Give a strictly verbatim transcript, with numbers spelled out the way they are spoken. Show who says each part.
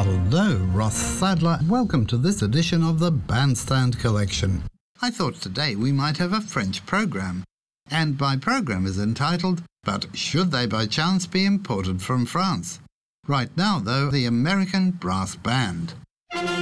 Speaker 1: Hello, Ross Sadler. Welcome to this edition of the Bandstand Collection. I thought today we might have a French program, and my program is entitled, But Should They By Chance Be Imported from France? Right now, though, the American Brass Band.